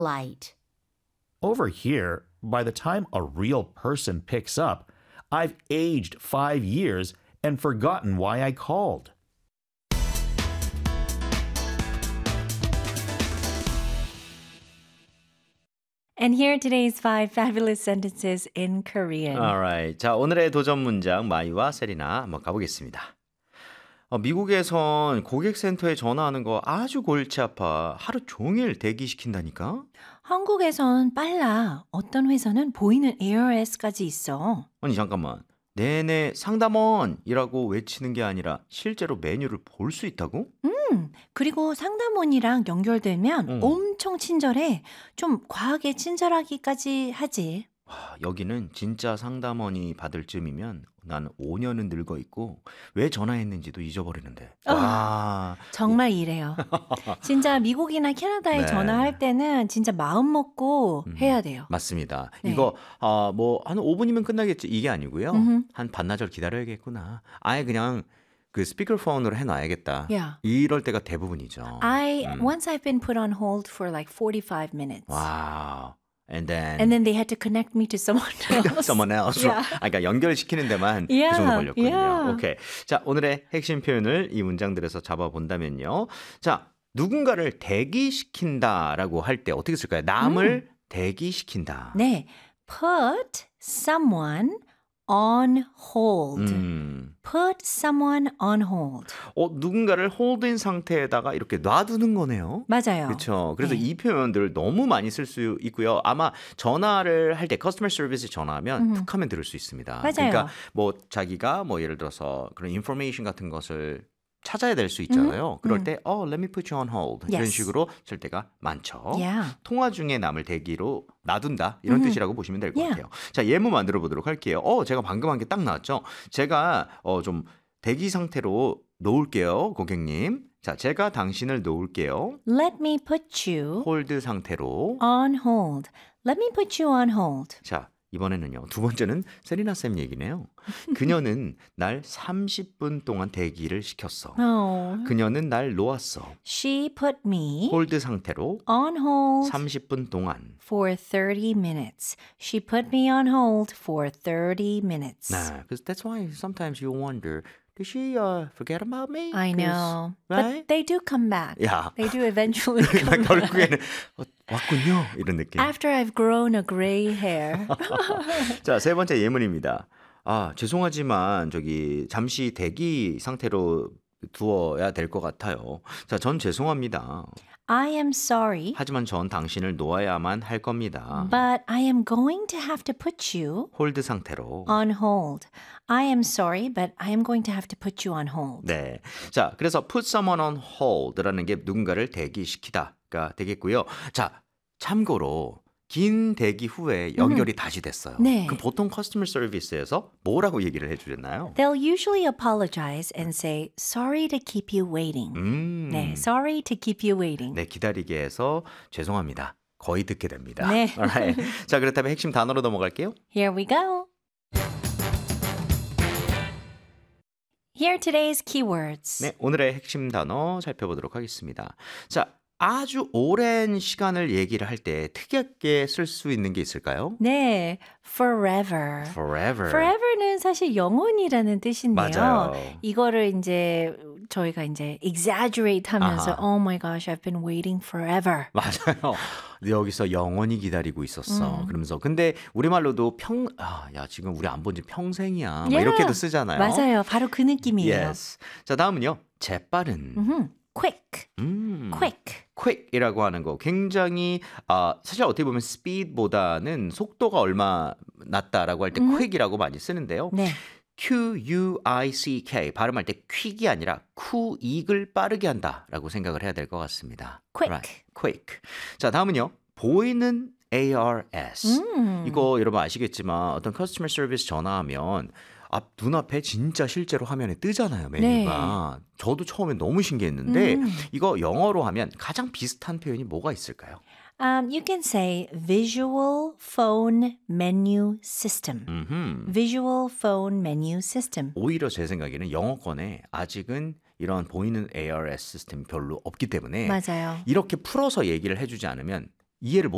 light. Over here, by the time a real person picks up, I've aged 5 years and forgotten why I called. And here are today's 5 fabulous sentences in Korean. Alright. 자, 오늘의 도전 문장 마이와 세리나 한번 가보겠습니다. 미국에선 고객센터에 전화하는 거 아주 골치 아파. 하루 종일 대기시킨다니까? 한국에선 빨라. 어떤 회사는 보이는 ARS까지 있어. 아니 잠깐만. 내내 상담원이라고 외치는 게 아니라 실제로 메뉴를 볼 수 있다고? 그리고 상담원이랑 연결되면 엄청 친절해. 좀 과하게 친절하기까지 하지. 와, 여기는 진짜 상담원이 받을 쯤이면 난 5년은 늙어 있고 왜 전화했는지도 잊어버리는데. 와. 정말 이래요. 진짜 미국이나 캐나다에 네. 전화할 때는 진짜 마음 먹고 해야 돼요. 맞습니다. 네. 이거 뭐 한 5분이면 끝나겠지 이게 아니고요. 음흠. 한 반나절 기다려야겠구나. 아예 그냥 그 스피커폰으로 해놔야겠다. Yeah. 이럴 때가 대부분이죠. Once I've been put on hold for like 45 minutes. 와우. And then they had to connect me to someone else. someone else. Yeah. 그러니까 연결시키는 데만 Yeah, 그 정도 걸렸군요. yeah. 오케이. 자, 오늘의 핵심 표현을 이 문장들에서 잡아본다면요. 자, 누군가를 대기시킨다라고 할 때 어떻게 쓸까요? 남을 대기시킨다. 네, put someone on hold. Put someone on hold. 누군가를 홀드인 상태에다가 이렇게 놔두는 거네요. 맞아요. 그렇죠. 그래서 네. 이 표현들 너무 많이 쓸 수 있고요. 아마 전화를 할 때 커스터머 서비스 전화하면 툭 하면 들을 수 있습니다. 맞아요. 그러니까 뭐 자기가 뭐 예를 들어서 그런 인포메이션 같은 것을 찾아야 될 수 있잖아요. 그럴 때 let me put you on hold. 이런 Yes. 식으로 쓸 때가 많죠. Yeah. 통화 중에 남을 대기로 놔둔다. 이런 뜻이라고 보시면 될 것 Yeah. 같아요. 자, 예문 만들어 보도록 할게요. 제가 방금 한 게 딱 나왔죠. 제가 좀 대기 상태로 놓을게요, 고객님. 자, 제가 당신을 놓을게요. Let me put you 홀드 상태로. on hold. Let me put you on hold. 자, 이번에는요. 두 번째는 세리나 쌤 얘기네요. 그녀는 날 30분 동안 대기를 시켰어. Oh. 그녀는 날 놓았어. She put me 홀드 상태로 on hold 30분 동안. for 30 minutes. She put me on hold for 30 minutes. 네, because that's why sometimes you wonder, did she forget about me? I 'Cause, know. right? But they do come back. 야, They do eventually come back. 결국에는 왔군요. 이런 느낌. After I've grown a gray hair. 자, 세 번째 예문입니다. 죄송하지만 잠시 대기 상태로 두어야 될 것 같아요. 자, 전 죄송합니다. I am sorry, 하지만 전 당신을 놓아야만 할 겁니다. but I am going to have to put you 홀드 상태로. on hold. I am sorry, but I am going to have to put you on hold. 네. 자, 그래서 put someone on hold라는 게 누군가를 대기시키다가 되겠고요. 자, 참고로 긴 대기 후에 연결이 다시 됐어요. 네. 그럼 보통 커스터머 서비스에서 뭐라고 얘기를 해주셨나요? They'll usually apologize and say, sorry to keep you waiting. 네, sorry to keep you waiting. 네, 기다리게 해서 죄송합니다. 거의 듣게 됩니다. 네. Alright. 자, 그렇다면 핵심 단어로 넘어갈게요. Here we go. Here are today's keywords. 네, 오늘의 핵심 단어 살펴보도록 하겠습니다. 자, 아주 오랜 시간을 얘기를 할 때 특이하게 쓸 수 있는 게 있을까요? 네, forever. Forever. Forever는 사실 영원이라는 뜻인데요. 맞아요. 이거를 이제 저희가 이제 exaggerate 하면서 아하. Oh my gosh, I've been waiting forever. 맞아요. 여기서 영원히 기다리고 있었어. 그러면서 근데 우리말로도 야 지금 우리 안 본 지 평생이야. 뭐 이렇게도 쓰잖아요. 맞아요. 바로 그 느낌이에요. Yes. 자, 다음은요. 재빠른. quick. quick. quick이라고 하는 거 굉장히 사실 어떻게 보면 speed보다는 속도가 얼마 낮다라고 할 때 quick이라고 많이 쓰는데요. 네. Q-U-I-C-K 발음할 때 quick이 아니라 quick을 빠르게 한다라고 생각을 해야 될 것 같습니다. quick. Right. quick. 자, 다음은요. 보이는 ARS. 이거 여러분 아시겠지만 어떤 커스터머 서비스 전화하면 눈앞에 진짜 실제로 화면에 뜨잖아요, 메뉴가. 네. 저도 처음에 너무 신기했는데 이거 영어로 하면 가장 비슷한 표현이 뭐가 있을까요? You can say visual phone menu system. Visual phone menu system. 오히려 제 생각에는 영어권에 아직은 이런 보이는 ARS 시스템이 별로 없기 때문에 맞아요. 이렇게 풀어서 얘기를 해주지 않으면 이해를 못